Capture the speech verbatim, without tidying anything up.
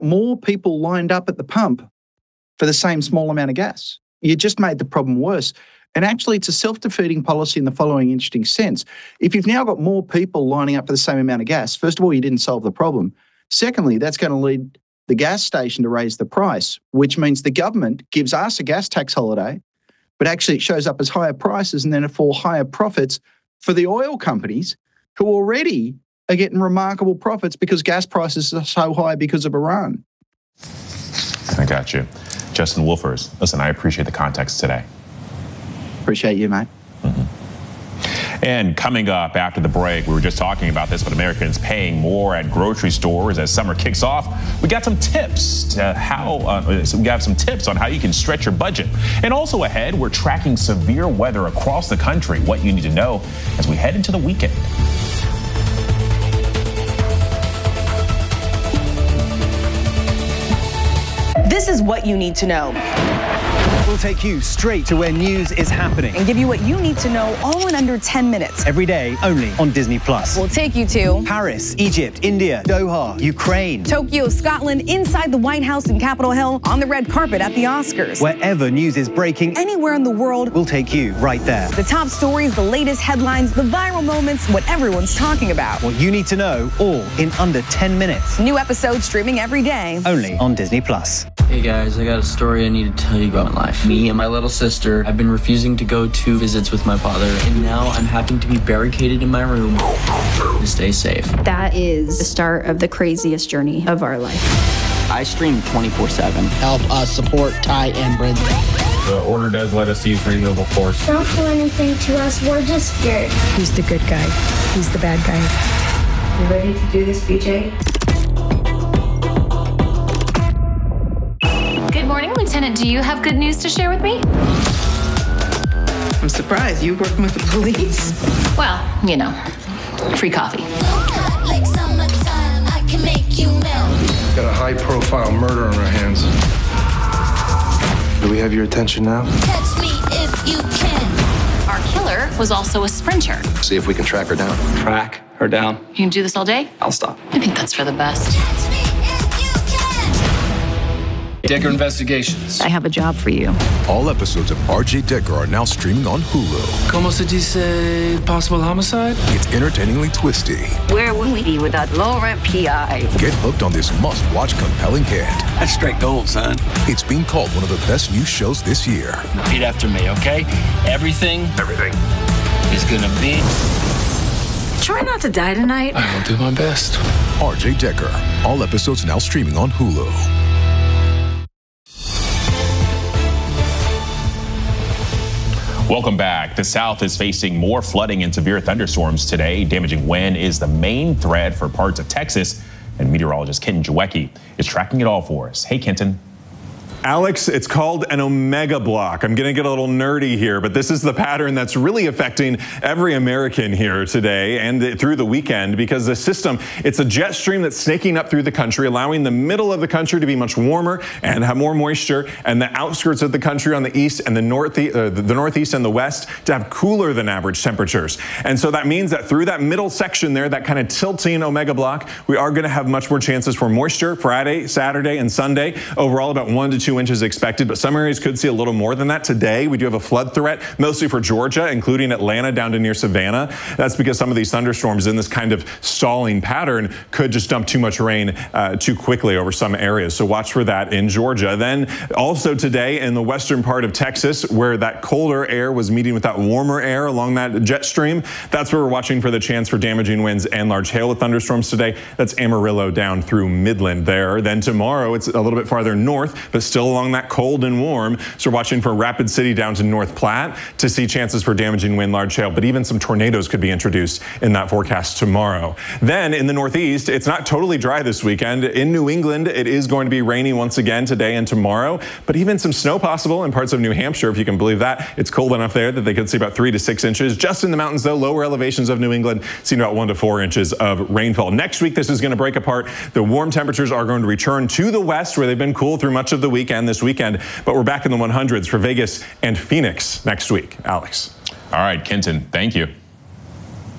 more people lined up at the pump for the same small amount of gas. You just made the problem worse. And actually, it's a self-defeating policy in the following interesting sense. If you've now got more people lining up for the same amount of gas, first of all, you didn't solve the problem. Secondly, that's going to lead the gas station to raise the price, which means the government gives us a gas tax holiday, but actually it shows up as higher prices and then for higher profits for the oil companies who already are getting remarkable profits because gas prices are so high because of Iran. I got you. Justin Wolfers, listen, I appreciate the context today. Appreciate you, mate. Mm-hmm. And coming up after the break, we were just talking about this, but Americans paying more at grocery stores as summer kicks off. We got some tips to how, uh, so we got some tips on how you can stretch your budget. And also ahead, we're tracking severe weather across the country, what you need to know as we head into the weekend. This is what you need to know. We'll take you straight to where news is happening and give you what you need to know all in under ten minutes. Every day, only on Disney Plus. We'll take you to Paris, Egypt, India, Doha, Ukraine, Tokyo, Scotland, inside the White House and Capitol Hill, on the red carpet at the Oscars. Wherever news is breaking, anywhere in the world, we'll take you right there. The top stories, the latest headlines, the viral moments, what everyone's talking about. What you need to know, all in under ten minutes. New episodes streaming every day. Only on Disney Plus. Hey guys, I got a story I need to tell you about my life. Me and my little sister have been refusing to go to visits with my father, and now I'm having to be barricaded in my room to stay safe. That is the start of the craziest journey of our life. I stream twenty-four seven. Help us support Ty and Brendan. The order does let us use renewable force. Don't do anything to us, we're just scared. Who's the good guy? Who's the bad guy? You ready to do this, B J? Good morning, Lieutenant. Do you have good news to share with me? I'm surprised. You working with the police? Well, you know, free coffee. Like summertime, I can make you melt. Got a high-profile murder on our hands. Do we have your attention now? Catch me if you can. Our killer was also a sprinter. See if we can track her down. Track her down. You can do this all day? I'll stop. I think that's for the best. Catch me if you can. Decker Investigations. I have a job for you. All episodes of R J Decker are now streaming on Hulu. Como se dice possible homicide? It's entertainingly twisty. Where would we be without low-rent P I? Get hooked on this must-watch compelling hit. That's straight gold, son. It's being called one of the best new shows this year. Repeat after me, okay? Everything, everything is gonna be... Try not to die tonight. I'll do my best. R J Decker. All episodes now streaming on Hulu. Welcome back. The South is facing more flooding and severe thunderstorms today. Damaging wind is the main threat for parts of Texas, and meteorologist Kenton Jawecki is tracking it all for us. Hey, Kenton. Alex, it's called an omega block. I'm going to get a little nerdy here, but this is the pattern that's really affecting every American here today and through the weekend, because the system, it's a jet stream that's snaking up through the country, allowing the middle of the country to be much warmer and have more moisture, and the outskirts of the country on the east and the northeast, uh, the northeast and the west to have cooler than average temperatures. And so that means that through that middle section there, that kind of tilting omega block, we are going to have much more chances for moisture Friday, Saturday, and Sunday. Overall, about one to two inches expected, but some areas could see a little more than that today. We do have a flood threat, mostly for Georgia, including Atlanta down to near Savannah. That's because some of these thunderstorms in this kind of stalling pattern could just dump too much rain uh, too quickly over some areas. So watch for that in Georgia. Then also today in the western part of Texas, where that colder air was meeting with that warmer air along that jet stream, that's where we're watching for the chance for damaging winds and large hail with thunderstorms today. That's Amarillo down through Midland there. Then tomorrow, it's a little bit farther north, but still along that cold and warm. So we're watching for Rapid City down to North Platte to see chances for damaging wind, large hail, but even some tornadoes could be introduced in that forecast tomorrow. Then in the Northeast, it's not totally dry this weekend. In New England, it is going to be rainy once again today and tomorrow, but even some snow possible in parts of New Hampshire, if you can believe that. It's cold enough there that they could see about three to six inches. Just in the mountains, though, lower elevations of New England, seeing about one to four inches of rainfall. Next week, this is going to break apart. The warm temperatures are going to return to the west, where they've been cool through much of the weekend this weekend, but we're back in the one hundreds for Vegas and Phoenix next week. Alex. All right, Kenton, thank you.